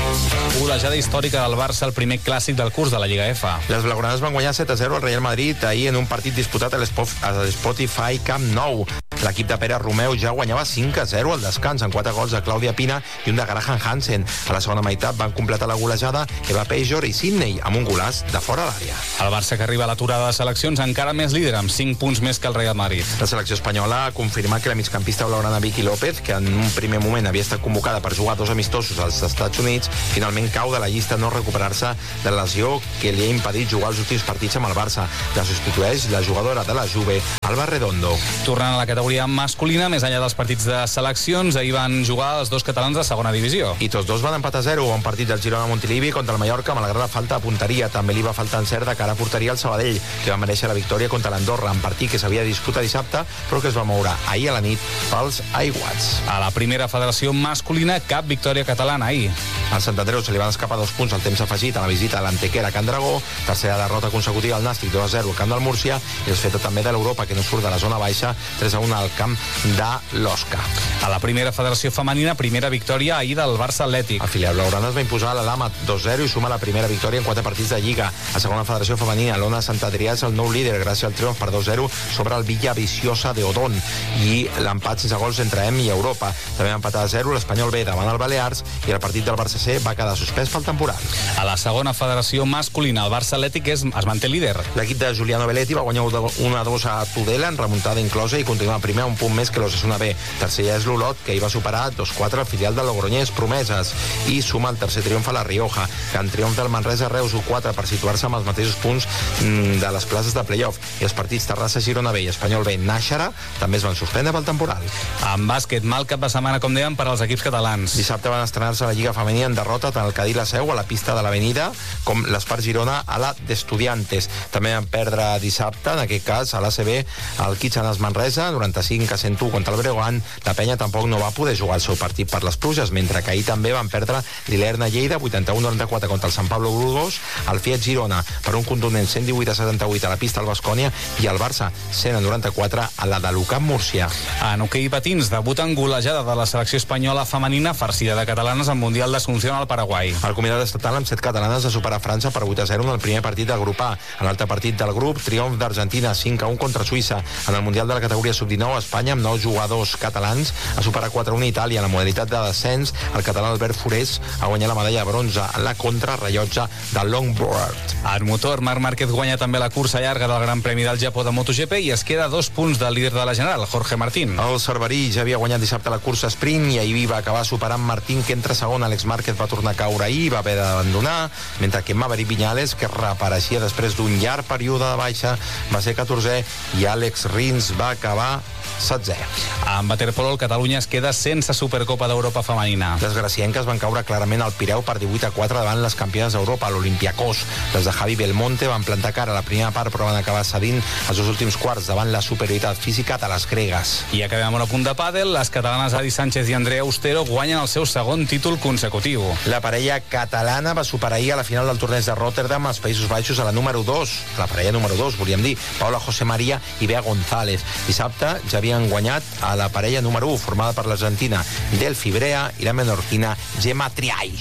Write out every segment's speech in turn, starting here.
Golejada històrica del Barça al primer clàssic del curs de la Lliga F. Les blaugranes van guanyar 7-0 al Real Madrid ahir en un partit disputat a l'Spotify Camp Nou. L'equip de Pere Romeu ja guanyava 5-0 al descans, amb 4 gols de Clàudia Pina i un de Graham Hansen. A la segona meitat van completar la golejada Eva Pejor i Sidney, amb un golaç de fora l'àrea. El Barça, que arriba a l'aturada de seleccions, encara més líder, amb 5 punts més que el Real Madrid. La selecció espanyola ha confirmat que la migcampista blaugrana Vicky López, que en un primer moment havia estat convocada per jugar 2 amistosos als Estats Units, finalment cau de la llista no recuperar-se de la lesió que li ha impedit jugar els últims partits amb el Barça. La substitueix la jugadora de la Juve, Alba Redondo. Tornant a la categoria masculina, més enllà dels partits de seleccions, ahir van jugar els dos catalans de segona divisió. I tots dos van empatar 0 a un partit del Girona Montilivi contra el Mallorca, malgrat la falta de punteria. També li va faltar encert de cara a porteria al Sabadell, que va mereixer la victòria contra l'Andorra, en partit que s'havia de disputar dissabte, però que es va moure ahir a la nit pels aiguats. A la primera federació masculina, cap victòria catalana ahir. Al Sant Andreu se li van escapar 2 punts al temps afegit a la visita a l'Antequera a Can Dragó, tercera derrota consecutiva al Nàstic 2-0 al camp del Múrcia, i es feta també de l'Europa, que no surt de la zona baixa, 3-1 al camp de l'Osca. A la primera federació femenina, primera victòria ahir del Barça Atlètic. El filial blaugrana es va imposar a la Lama 2-0 i suma la primera victòria en 4 partits de Lliga. A segona federació femenina, l'Ona Sant Adrià és el nou líder gràcies al triomf per 2-0 sobre el Villa Viciosa de Odón i l'empat sense gols entre EM i Europa. També va empatar a 0 l'Espanyol B davant el Balears i el partit del Barça C va quedar suspès pel temporal. A la segona federació masculina, el Barça Atlètic es manté líder. L'equip de Giuliano Belletti va guanyar 1-2 a Tudela en remuntada inclosa i continua primer a un punt més que l'Osasuna B. Tercer ja és l'Olot, que hi va superar 2-4 al filial del Logroñés Promeses i suma el tercer triomf a la Rioja, que en triomf del Manresa Reus 1-4 per situar-se amb els mateixos punts de les places de playoff. I els partits Terrassa, Girona B i Espanyol B Nàixera també es van suspendre pel temporal. En bàsquet, mal cap de setmana, com dèiem, per als equips catalans. Dissabte van estrenar-se a la Lliga Femenina en derrota tant el Cadí la Seu a la pista de l'Avenida com l'Espart Girona a la d'Estudiantes. També van perdre dissabte, en aquest cas, a l'ACB, el Kitchener Manresa, 95-101 contra el Breogán. La Penya tampoc no va poder jugar el seu partit per les pluges, mentre que ahir també van perdre l'Ilerna Lleida, 81-94 contra el Sant Pablo Burgos, el Fiat Girona per un contundent 118-78 a la pista al Baskonia i el Barça 100-94 a la de l'UCAM Múrcia. En hoquei patins, debut en golejada de la selecció espanyola femenina farcida de catalanes al Mundial d'Asunción al Paraguai. El comitat estatal amb 7 catalanes de superar França per 8-0 en el primer partit del grup A. En l'altre partit del grup, triomf d'Argentina 5-1 contra Suïssa. En el Mundial de la categoria sub-19, Espanya, amb 9 jugadors catalans, ha superat 4-1 Itàlia. En la modalitat de descens, el català Albert Forés ha guanyat la medalla de bronze en la contrarrellotge del longboard. En motor, Marc Márquez guanya també la cursa llarga del Gran Premi del Japó de MotoGP i es queda 2 punts del líder de la general, Jorge Martín. El cerverí ja havia guanyat dissabte la cursa sprint i ahir va acabar superant Martín, que entra segon. Alex Márquez va tornar a caure ahir i va haver d'abandonar, mentre que Maverick Viñales, que reapareixia després d'un llarg període de baixa, va ser 14è i Àlex Rins va acabar 16è. En waterpolo, el Catalunya es queda sense Supercopa d'Europa femenina. Les gracienques van caure clarament al Pireu per 18-4 davant les campiones d'Europa, l'Olympiacos. Les de Javi Belmonte van plantar cara a la primera part, però van acabar cedint els dos últims quarts davant la superioritat física de les gregues. I acabem amb un apunt de pàdel. Les catalanes Adi Sánchez i Andrea Austero guanyen el seu segon títol consecutiu. La parella catalana va superar ahir a la final del torneig de Rotterdam als Països Baixos a la número 2. La parella número 2, volíem dir, Paula José María i Bea González. Dissabte ja havien guanyat a la parella número 1, formada per l'argentina Delphi Brea i la menorquina Gemma Triay.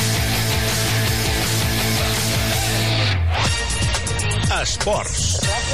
Esports.